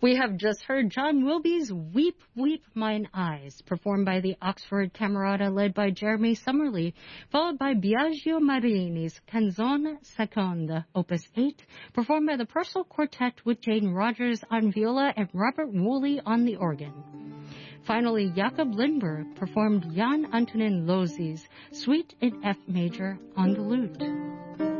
We have just heard John Wilby's Weep, Weep Mine Eyes, performed by the Oxford Camerata led by Jeremy Summerly, followed by Biagio Marini's Canzone Seconda, Opus 8, performed by the Purcell Quartet with Jane Rogers on viola and Robert Woolley on the organ. Finally, Jakob Lindberg performed Jan Antonin Losi's Suite in F major on the lute.